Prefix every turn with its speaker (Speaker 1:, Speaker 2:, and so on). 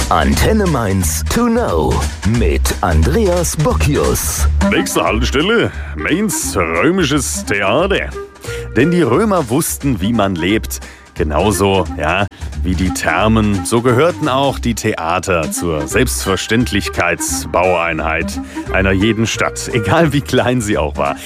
Speaker 1: Antenne Mainz to know mit Andreas Bockius.
Speaker 2: Nächste Haltestelle, Mainz römisches Theater. Denn die Römer wussten, wie man lebt. Genauso, wie die Thermen, so gehörten auch die Theater zur Selbstverständlichkeitsbaueinheit einer jeden Stadt, egal wie klein sie auch war.